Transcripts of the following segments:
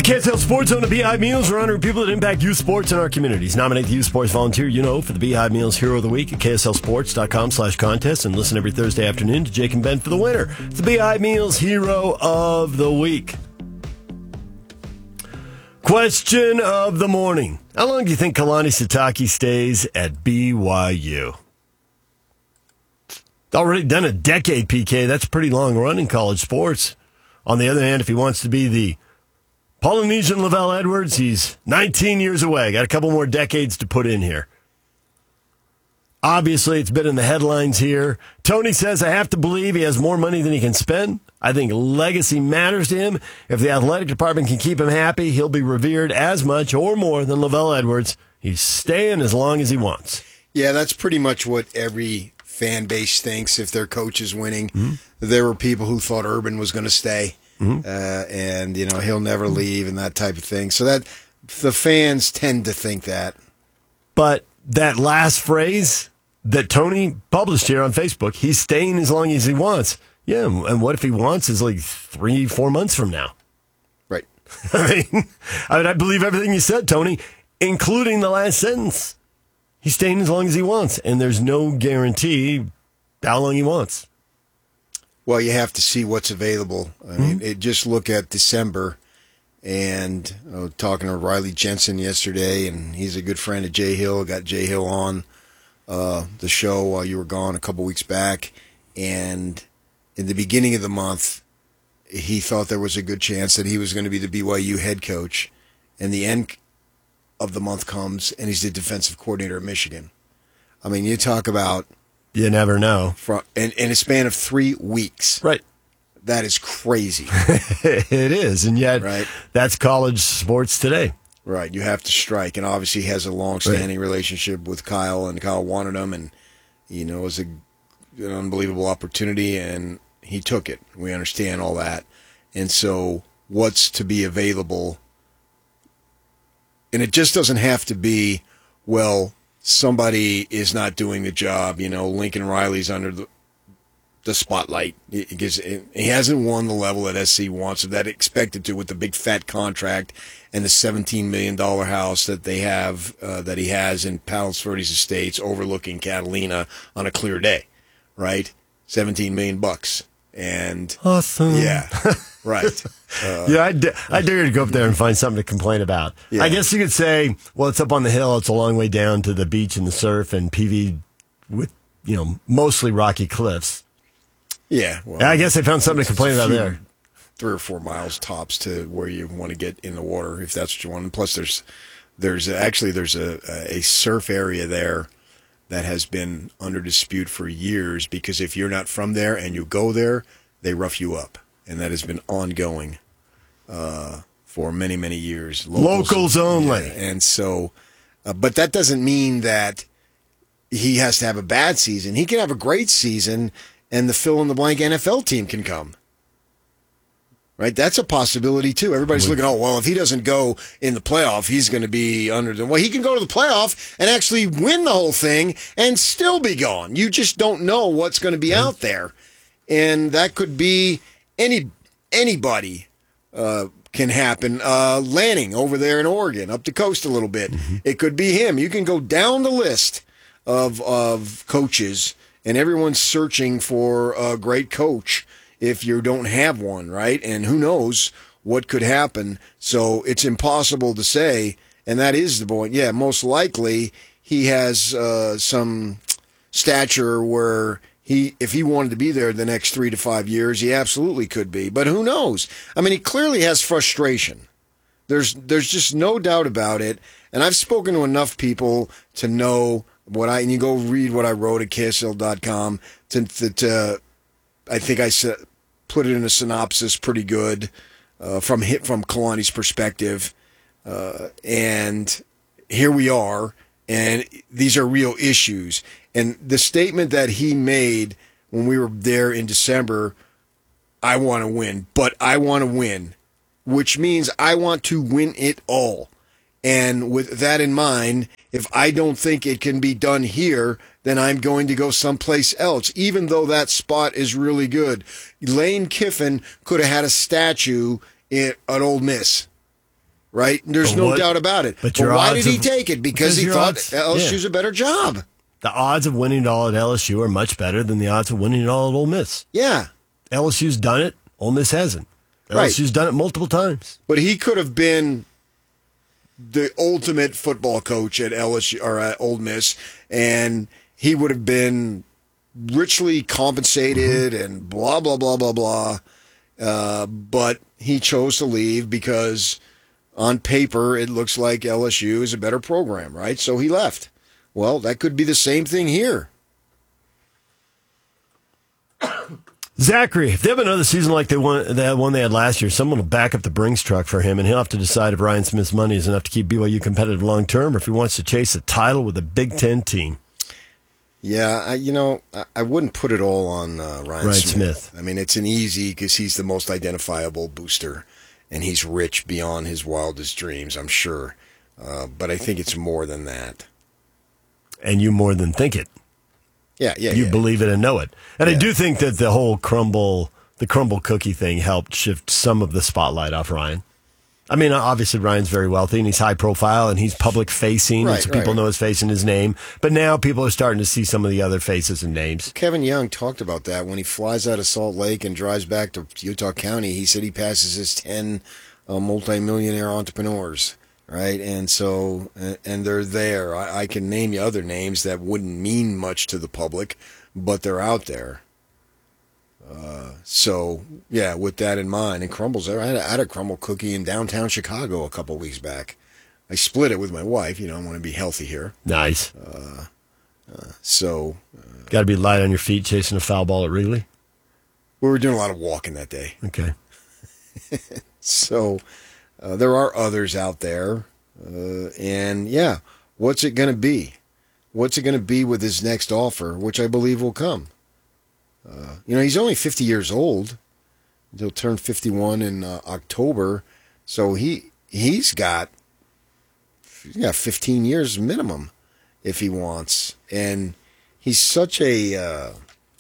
The KSL Sports Zone of Beehive Meals are honoring people that impact youth sports in our communities. Nominate the youth sports volunteer for the Beehive Meals Hero of the Week at KSLSports.com/contest and listen every Thursday afternoon to Jake and Ben for the winner. It's the Beehive Meals Hero of the Week. Question of the morning. How long do you think Kalani Sitake stays at BYU? Already done a decade, PK. That's a pretty long run in college sports. On the other hand, if he wants to be the Polynesian Lavelle Edwards, he's 19 years away. Got a couple more decades to put in here. Obviously, it's been in the headlines here. Tony says, I have to believe he has more money than he can spend. I think legacy matters to him. If the athletic department can keep him happy, he'll be revered as much or more than Lavelle Edwards. He's staying as long as he wants. Yeah, that's pretty much what every fan base thinks if their coach is winning. Mm-hmm. There were people who thought Urban was going to stay. Mm-hmm. And he'll never leave and that type of thing. So that the fans tend to think that. But that last phrase that Tony published here on Facebook, he's staying as long as he wants. Yeah, and what if he wants is like 3-4 months from now? Right. I believe everything you said, Tony, including the last sentence. He's staying as long as he wants, and there's no guarantee how long he wants. Well, you have to see what's available. I mean, just look at December, and talking to Riley Jensen yesterday, and he's a good friend of Jay Hill. Got Jay Hill on the show while you were gone a couple weeks back, and in the beginning of the month, he thought there was a good chance that he was going to be the BYU head coach, and the end of the month comes, and he's the defensive coordinator at Michigan. I mean, you talk about... You never know. In a span of 3 weeks. Right. That is crazy. It is, and yet that's college sports today. Right. You have to strike, and obviously he has a long-standing relationship with Kyle, and Kyle wanted him, and it was an unbelievable opportunity, and he took it. We understand all that. And so what's to be available? And it just doesn't have to be, somebody is not doing the job. Lincoln Riley's under the spotlight because he hasn't won the level that SC wants, or that expected to, with the big fat contract and the $17 million house that they have, that he has in Palos Verdes Estates overlooking Catalina on a clear day, right? $17 million. And awesome. Yeah, right. I dare you to go up there and find something to complain about. Yeah. I guess you could say, it's up on the hill. It's a long way down to the beach and the surf and PV with, mostly rocky cliffs. Yeah. I guess they found something to complain about there. 3 or 4 miles tops to where you want to get in the water, if that's what you want. And plus, there's a surf area there that has been under dispute for years, because if you're not from there and you go there, they rough you up. And that has been ongoing for many, many years. Locals only. Yeah, and so, but that doesn't mean that he has to have a bad season. He can have a great season, and the fill-in-the-blank NFL team can come. Right? That's a possibility, too. Everybody's looking, if he doesn't go in the playoff, he's going to be under the... Well, he can go to the playoff and actually win the whole thing and still be gone. You just don't know what's going to be out there. And that could be anybody can happen. Lanning over there in Oregon, up the coast a little bit. Mm-hmm. It could be him. You can go down the list of coaches, and everyone's searching for a great coach if you don't have one, right? And who knows what could happen. So it's impossible to say, and that is the point. Yeah, most likely he has some stature where if he wanted to be there the next 3 to 5 years, he absolutely could be. But who knows? I mean, he clearly has frustration. There's just no doubt about it. And I've spoken to enough people to know and you go read what I wrote at KSL.com to I think I said, put it in a synopsis pretty good from Kalani's perspective. And here we are, and these are real issues. And the statement that he made when we were there in December, I want to win, but I want to win, which means I want to win it all. And with that in mind, if I don't think it can be done here, then I'm going to go someplace else, even though that spot is really good. Lane Kiffin could have had a statue at Ole Miss. right? There's no doubt about it. But why did he take it? Because he thought LSU's a better job. The odds of winning it all at LSU are much better than the odds of winning it all at Ole Miss. Yeah. LSU's done it. Ole Miss hasn't. LSU's done it multiple times. But he could have been the ultimate football coach at LSU or at Ole Miss, and he would have been richly compensated and blah, blah, blah, blah, blah. But he chose to leave because on paper it looks like LSU is a better program, right? So he left. Well, that could be the same thing here. Zachary, if they have another season like that one they had last year, someone will back up the Brinks truck for him, and he'll have to decide if Ryan Smith's money is enough to keep BYU competitive long term, or if he wants to chase a title with a Big Ten team. Yeah, I wouldn't put it all on Ryan Smith. I mean, it's an easy because he's the most identifiable booster, and he's rich beyond his wildest dreams, I'm sure. But I think it's more than that. And you more than think it. Yeah. You believe it and know it. And I do think that the whole crumble cookie thing helped shift some of the spotlight off Ryan. I mean, obviously Ryan's very wealthy and he's high profile and he's public facing, so people know his face and his name. But now people are starting to see some of the other faces and names. Kevin Young talked about that when he flies out of Salt Lake and drives back to Utah County. He said he passes his 10 multimillionaire entrepreneurs. Right, and so, and they're there. I can name you other names that wouldn't mean much to the public, but they're out there. So, yeah, with that in mind, and crumbles there. I had a crumble cookie in downtown Chicago a couple weeks back. I split it with my wife. I want to be healthy here. Nice. So, got to be light on your feet chasing a foul ball at Wrigley? We were doing a lot of walking that day. Okay. So, there are others out there. And, yeah, what's it going to be? What's it going to be with his next offer, which I believe will come? He's only 50 years old. He'll turn 51 in October. So he's got 15 years minimum if he wants. And he's such a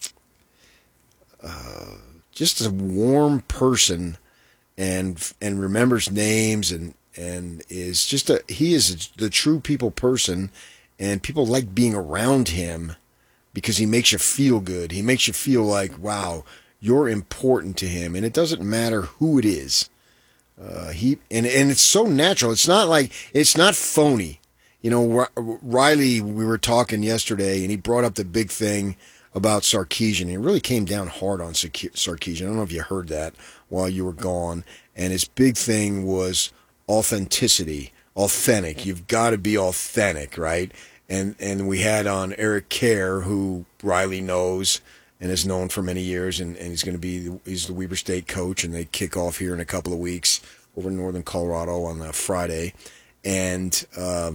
just a warm person and remembers names and is just he is the true people person, and people like being around him because he makes you feel good. He makes you feel like, wow, you're important to him, and it doesn't matter who it is. And it's so natural. It's not phony. Riley, we were talking yesterday, and he brought up the big thing about Sarkisian. He really came down hard on Sarkisian. I don't know if you heard that while you were gone. And his big thing was authenticity, authentic. You've got to be authentic, right? And we had on Eric Kerr, who Riley knows and has known for many years, and he's going to be he's the Weber State coach, and they kick off here in a couple of weeks over in northern Colorado on Friday. And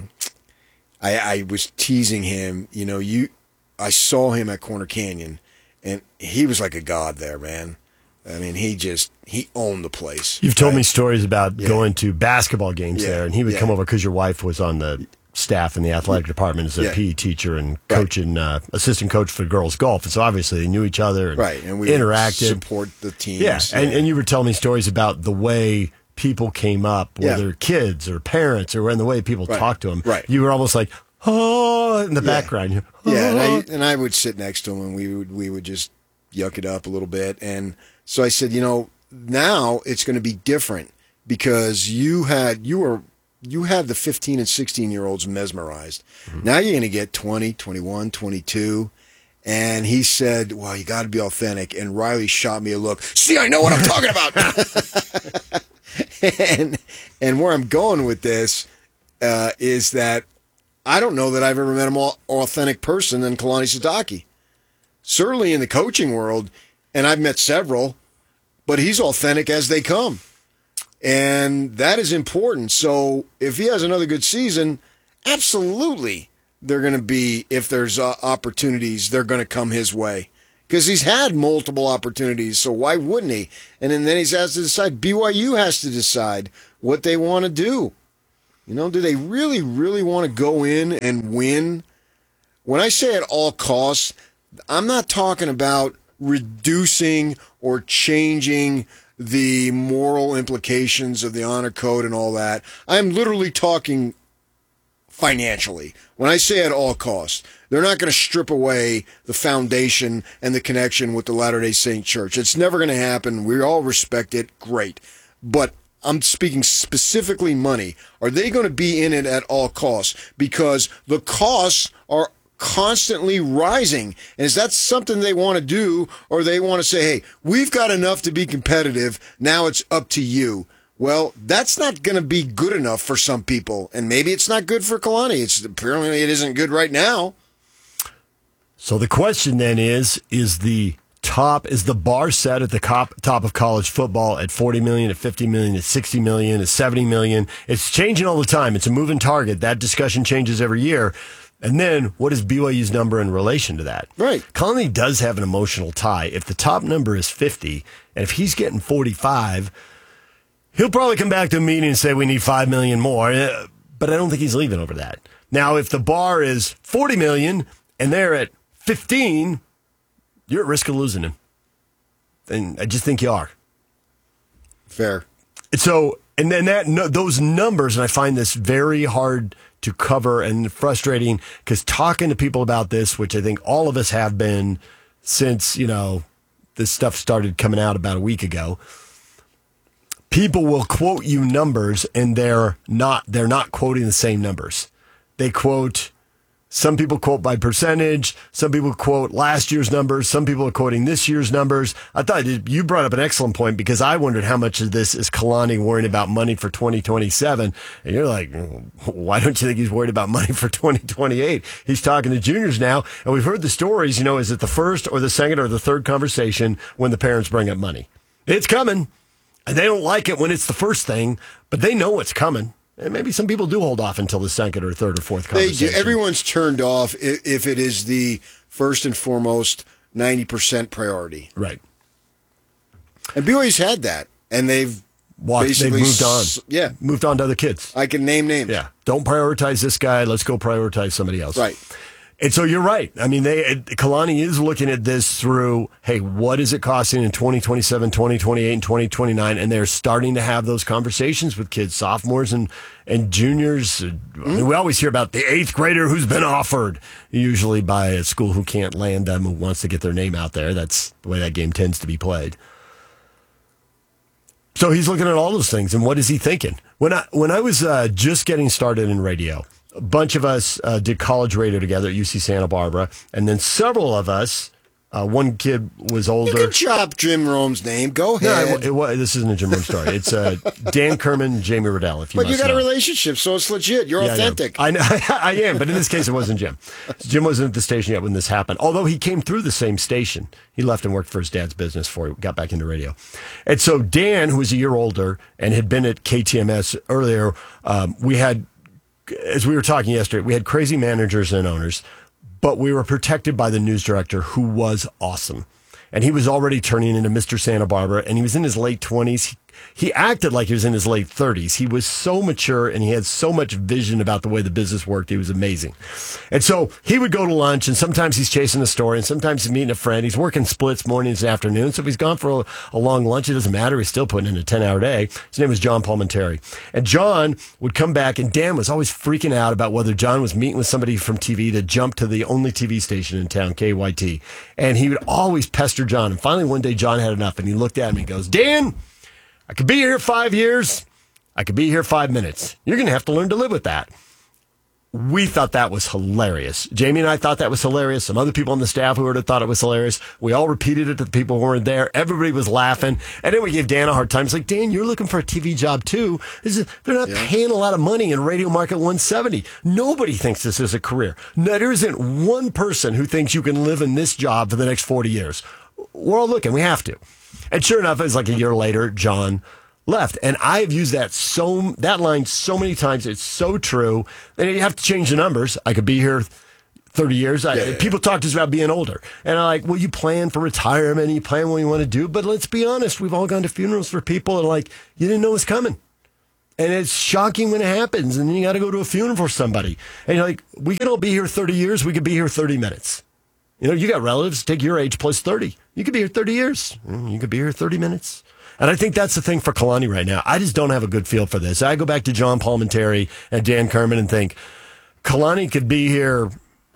I was teasing him, I saw him at Corner Canyon, and he was like a god there, man. I mean, he owned the place. You've told me stories about going to basketball games there, and he would come over because your wife was on the staff in the athletic department as a PE teacher and coach and assistant coach for girls golf. And so obviously they knew each other and we interacted. Support the teams. Yeah, and you were telling me stories about the way people came up, whether kids or parents, or in the way people talked to them. Right. You were almost like, oh, in the background. And I would sit next to him, and we would just yuck it up a little bit. And so I said, now it's going to be different because you had the 15 and 16-year-olds mesmerized. Mm-hmm. Now you're going to get 20, 21, 22. And he said, well, you got to be authentic. And Riley shot me a look. See, I know what I'm talking about. and where I'm going with this is that I don't know that I've ever met a more authentic person than Kalani Sitake. Certainly in the coaching world, and I've met several, but he's authentic as they come. And that is important. So if he has another good season, absolutely they're going to be, if there's opportunities, they're going to come his way. Because he's had multiple opportunities, so why wouldn't he? And then he has to decide. BYU has to decide what they want to do. Do they really, really want to go in and win? When I say at all costs, I'm not talking about reducing or changing the moral implications of the honor code and all that. I'm literally talking financially. When I say at all costs, they're not going to strip away the foundation and the connection with the Latter-day Saint Church. It's never going to happen. We all respect it. Great. But I'm speaking specifically money. Are they going to be in it at all costs? Because the costs are constantly rising. And is that something they want to do, or they want to say, hey, we've got enough to be competitive, now it's up to you? Well, that's not going to be good enough for some people, and maybe it's not good for Kalani. Apparently it isn't good right now. So the question then is the bar set at the top of college football at $40 million, at $50 million, at $60 million, at $70 million? It's changing all the time. It's a moving target. That discussion changes every year. And then what is BYU's number in relation to that? Right. Kalani does have an emotional tie. If the top number is 50, and if he's getting 45, he'll probably come back to a meeting and say we need $5 million more. But I don't think he's leaving over that. Now, if the bar is $40 million and they're at 15, you're at risk of losing him. And I just think you are. Fair. So, and then those numbers, and I find this very hard to cover and frustrating, because talking to people about this, which I think all of us have been since, this stuff started coming out about a week ago, people will quote you numbers and they're not quoting the same numbers. Some people quote by percentage. Some people quote last year's numbers. Some people are quoting this year's numbers. I thought you brought up an excellent point, because I wondered how much of this is Kalani worrying about money for 2027. And you're like, why don't you think he's worried about money for 2028? He's talking to juniors now. And we've heard the stories, is it the first or the second or the third conversation when the parents bring up money? It's coming. And they don't like it when it's the first thing, but they know it's coming. And maybe some people do hold off until the second or third or fourth conversation. They do. Everyone's turned off if it is the first and foremost 90% priority. Right. And BYU's had that, and they've moved on. Yeah. Moved on to other kids. I can name names. Yeah. Don't prioritize this guy. Let's go prioritize somebody else. Right. And so you're right. I mean, Kalani is looking at this through, hey, what is it costing in 2027, 2028, and 2029? And they're starting to have those conversations with kids, sophomores and juniors. I mean, we always hear about the 8th grader who's been offered, usually by a school who can't land them, who wants to get their name out there. That's the way that game tends to be played. So he's looking at all those things. And what is he thinking? When I was just getting started in radio, a bunch of us did college radio together at UC Santa Barbara, and then several of us, one kid was older. You can chop Jim Rome's name. Go ahead. No, this isn't a Jim Rome story. It's Dan Kerman and Jamie Riddell. But you got a relationship, so it's legit. You're authentic. I know. I am, but in this case, it wasn't Jim. Jim wasn't at the station yet when this happened, although he came through the same station. He left and worked for his dad's business before he got back into radio. And so Dan, who was a year older and had been at KTMS earlier, we had, as we were talking yesterday, we had crazy managers and owners, but we were protected by the news director, who was awesome. And he was already turning into Mr. Santa Barbara, and he was in his late 20s. He acted like he was in his late 30s. He was so mature, and he had so much vision about the way the business worked. He was amazing. And so he would go to lunch, and sometimes he's chasing a story, and sometimes he's meeting a friend. He's working splits mornings and afternoons. So if he's gone for a long lunch, it doesn't matter. He's still putting in a 10-hour day. His name was John Palmentary. And John would come back, and Dan was always freaking out about whether John was meeting with somebody from TV to jump to the only TV station in town, KYT. And he would always pester John. And finally, one day, John had enough, and he looked at me and goes, Dan, I could be here 5 years. I could be here 5 minutes. You're going to have to learn to live with that. We thought that was hilarious. Jamie and I thought that was hilarious. Some other people on the staff who heard it thought it was hilarious. We all repeated it to the people who weren't there. Everybody was laughing. And then we gave Dan a hard time. It's like, Dan, you're looking for a TV job too. They're not paying a lot of money in Radio Market 170. Nobody thinks this is a career. No, there isn't one person who thinks you can live in this job for the next 40 years. We're all looking. We have to. And sure enough, it was like a year later, John left. And I've used that line so many times. It's so true. And you have to change the numbers. I could be here 30 years. People talk to us about being older. And I'm like, well, you plan for retirement, you plan what you want to do. But let's be honest, we've all gone to funerals for people and like, you didn't know it was coming. And it's shocking when it happens. And then you got to go to a funeral for somebody. And you're like, we could all be here 30 years. We could be here 30 minutes. You got relatives, take your age plus 30. You could be here 30 years. You could be here 30 minutes. And I think that's the thing for Kalani right now. I just don't have a good feel for this. I go back to John Palmentary and Dan Kerman and think Kalani could be here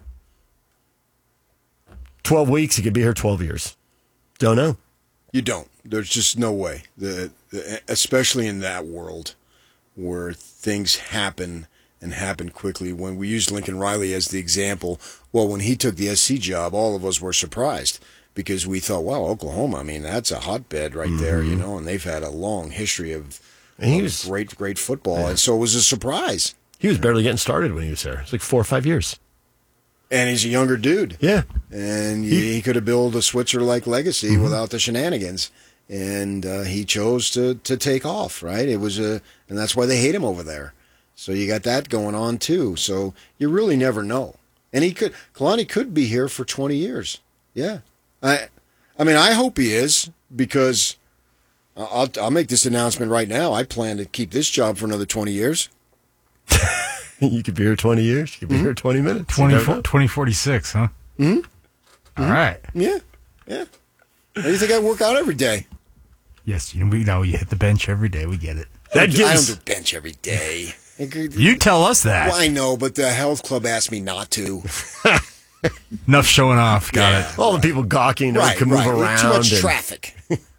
12 weeks. He could be here 12 years. Don't know. You don't. There's just no way. Especially in that world where things happen and happen quickly. When we used Lincoln Riley as the example, well, when he took the SC job, all of us were surprised because we thought, wow, Oklahoma, I mean, that's a hotbed right there, you know, and they've had a long history of great football. Yeah. And so it was a surprise. He was barely getting started when he was there. It's like 4 or 5 years. And he's a younger dude. Yeah. And he could have built a Switzer-like legacy without the shenanigans. And he chose to take off, right? And that's why they hate him over there. So you got that going on too. So you really never know. And Kalani could be here for 20 years. Yeah. I mean, I hope he is, because I'll make this announcement right now. I plan to keep this job for another 20 years. You could be here 20 years. You could be here 20 minutes. 2046, huh? Mm-hmm. All right. Yeah. Yeah. How do you think I work out every day? Yes, we know you hit the bench every day. We get it. I don't do bench every day. You tell us that. Well, I know, but the health club asked me not to. Enough showing off. Got it. All the people gawking can move around. Too much traffic.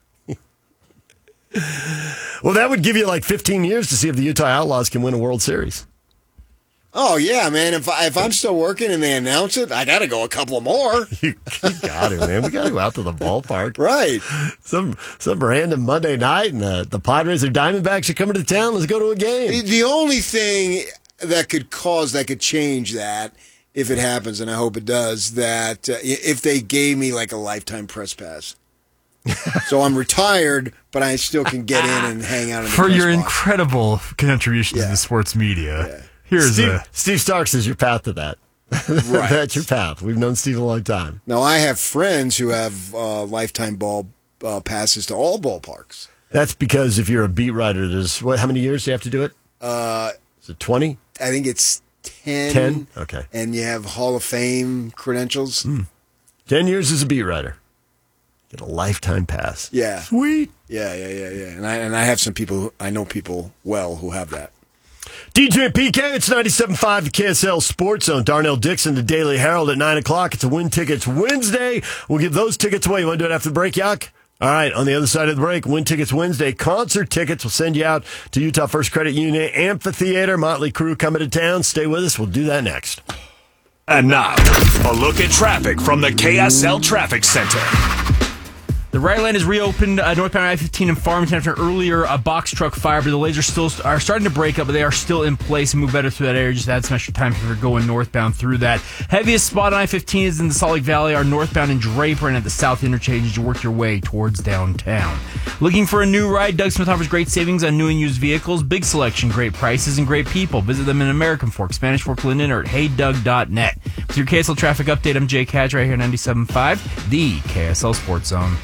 Well, that would give you like 15 years to see if the Utah Outlaws can win a World Series. Oh, yeah, man. If I'm still working and they announce it, I got to go a couple more. You got to, man. We got to go out to the ballpark. Right. Some random Monday night, and the Padres or Diamondbacks are coming to town. Let's go to a game. The only thing that could change that, if it happens, and I hope it does, that if they gave me like a lifetime press pass. So I'm retired, but I still can get in and hang out in the for press your box. Incredible contribution to the sports media. Yeah. Here's Steve Starks is your path to that. Right. That's your path. We've known Steve a long time. Now, I have friends who have lifetime ball passes to all ballparks. That's because if you're a beat writer, how many years do you have to do it? Is it 20? I think it's 10. 10? Okay. And you have Hall of Fame credentials. 10 years as a beat writer. Get a lifetime pass. Yeah. Sweet. Yeah. And I have some people, I know people well who have that. DJ PK, it's 97.5 KSL Sports Zone. Darnell Dixon, the Daily Herald at 9 o'clock. It's a Win Tickets Wednesday. We'll give those tickets away. You want to do it after the break, Yak? All right, on the other side of the break, Win Tickets Wednesday. Concert tickets will send you out to Utah First Credit Union Amphitheater. Motley Crue coming to town. Stay with us. We'll do that next. And now, a look at traffic from the KSL Traffic Center. The right lane is reopened northbound I-15 in Farmington after an earlier box truck fire, but the lanes are starting to break up, but they are still in place and move better through that area. Just add some extra time if you're going northbound through that. Heaviest spot on I-15 is in the Salt Lake Valley, are northbound in Draper and at the South Interchange as you work your way towards downtown. Looking for a new ride? Doug Smith offers great savings on new and used vehicles, big selection, great prices, and great people. Visit them in American Fork, Spanish Fork, Linden, or at heydoug.net. With your KSL traffic update, I'm Jake Hatch right here, 97.5, the KSL Sports Zone.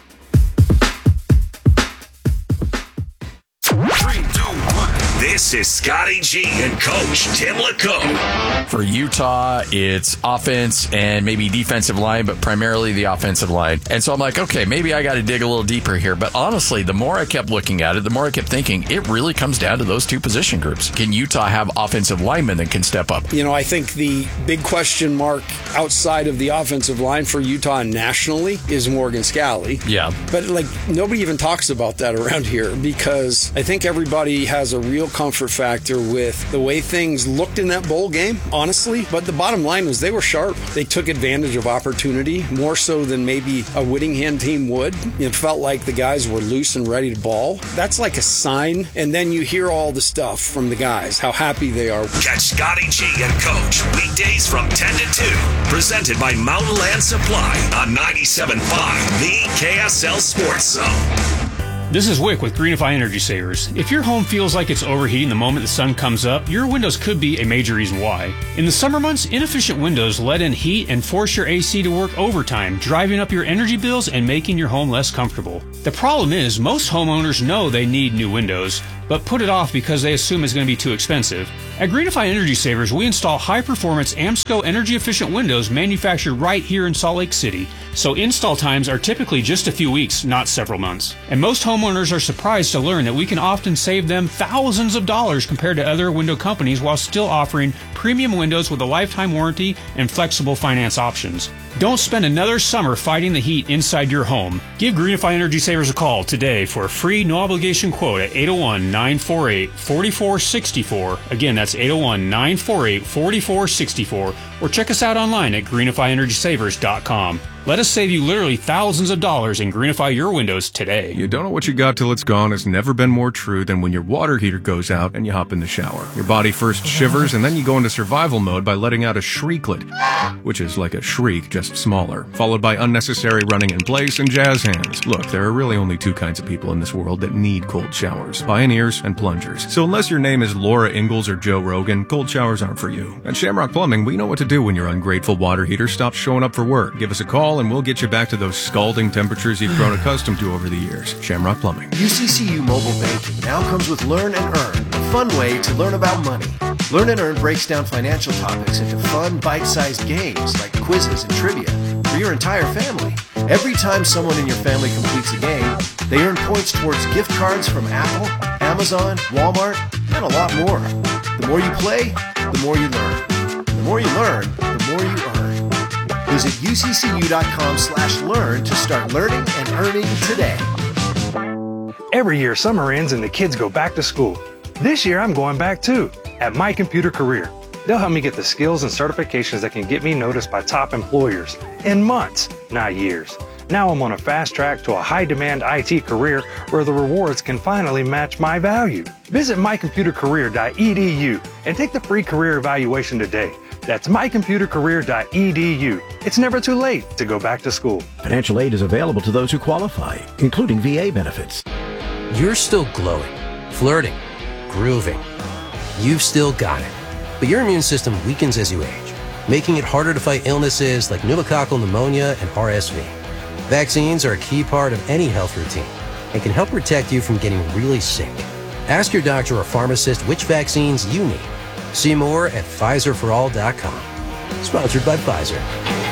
3, 2, 1. This is Scotty G and Coach Tim LeComb. For Utah, it's offense and maybe defensive line, but primarily the offensive line. And so I'm like, okay, maybe I got to dig a little deeper here. But honestly, the more I kept looking at it, the more I kept thinking, it really comes down to those two position groups. Can Utah have offensive linemen that can step up? You know, I think the big question mark outside of the offensive line for Utah nationally is Morgan Scalley. Yeah. But, nobody even talks about that around here because I think everybody has a real comfort factor with the way things looked in that bowl game, honestly. But the bottom line was they were sharp. They took advantage of opportunity more so than maybe a Whittingham team would. It felt like the guys were loose and ready to ball. That's like a sign. And then you hear all the stuff from the guys, how happy they are. Catch Scotty G and Coach weekdays from 10 to 2. Presented by Mountain Land Supply on 97.5, the KSL Sports Zone. This is Wick with Greenify Energy Savers. If your home feels like it's overheating the moment the sun comes up, your windows could be a major reason why. In the summer months, inefficient windows let in heat and force your AC to work overtime, driving up your energy bills and making your home less comfortable. The problem is, most homeowners know they need new windows, but put it off because they assume it's going to be too expensive. At Greenify Energy Savers, we install high-performance AMSCO energy-efficient windows manufactured right here in Salt Lake City, so install times are typically just a few weeks, not several months. And most homeowners are surprised to learn that we can often save them thousands of dollars compared to other window companies while still offering premium windows with a lifetime warranty and flexible finance options. Don't spend another summer fighting the heat inside your home. Give Greenify Energy Savers a call today for a free no-obligation quote at 801-948-4464. Again, that's 801-948-4464. Or check us out online at greenifyenergysavers.com. Let us save you literally thousands of dollars and greenify your windows today. You don't know what you got till it's gone has never been more true than when your water heater goes out and you hop in the shower. Your body first shivers and then you go into survival mode by letting out a shrieklet, which is like a shriek, just smaller, followed by unnecessary running in place and jazz hands. Look, there are really only two kinds of people in this world that need cold showers: pioneers and plungers. So unless your name is Laura Ingalls or Joe Rogan, cold showers aren't for you. At Shamrock Plumbing, we know what to do when your ungrateful water heater stops showing up for work. Give us a call and we'll get you back to those scalding temperatures you've grown accustomed to over the years. Shamrock Plumbing. UCCU Mobile Banking now comes with Learn and Earn, a fun way to learn about money. Learn and Earn breaks down financial topics into fun, bite-sized games like quizzes and trivia for your entire family. Every time someone in your family completes a game, they earn points towards gift cards from Apple, Amazon, Walmart, and a lot more. The more you play, the more you learn. The more you learn, the more you earn. Visit uccu.com/learn to start learning and earning today. Every year, summer ends and the kids go back to school. This year, I'm going back too, at My Computer Career. They'll help me get the skills and certifications that can get me noticed by top employers in months, not years. Now I'm on a fast track to a high-demand IT career where the rewards can finally match my value. Visit mycomputercareer.edu and take the free career evaluation today. That's mycomputercareer.edu. It's never too late to go back to school. Financial aid is available to those who qualify, including VA benefits. You're still glowing, flirting, grooving. You've still got it. But your immune system weakens as you age, making it harder to fight illnesses like pneumococcal pneumonia and RSV. Vaccines are a key part of any health routine and can help protect you from getting really sick. Ask your doctor or pharmacist which vaccines you need. See more at PfizerForAll.com. Sponsored by Pfizer.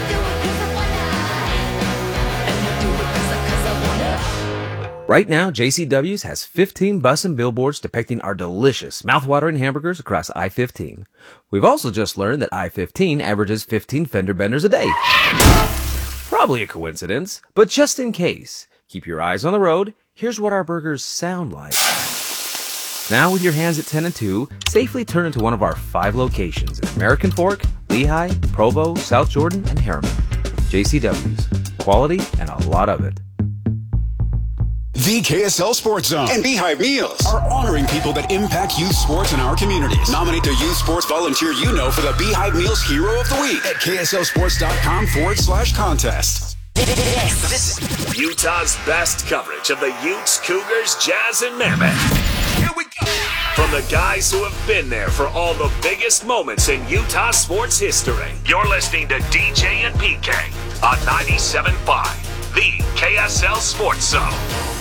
Right now, JCW's has 15 bus and billboards depicting our delicious, mouthwatering hamburgers across I-15. We've also just learned that I-15 averages 15 fender benders a day. Probably a coincidence, but just in case, keep your eyes on the road. Here's what our burgers sound like. Now with your hands at 10 and 2, safely turn into one of our 5 locations in American Fork, Lehigh, Provo, South Jordan, and Harriman. JCW's. Quality and a lot of it. The KSL Sports Zone and Beehive Meals are honoring people that impact youth sports in our communities. Nominate the youth sports volunteer you know for the Beehive Meals Hero of the Week at KSLSports.com/contest. This is Utah's best coverage of the Utes, Cougars, Jazz, and Mammoth. Here we go. From the guys who have been there for all the biggest moments in Utah sports history. You're listening to DJ and PK on 97.5, the KSL Sports Zone.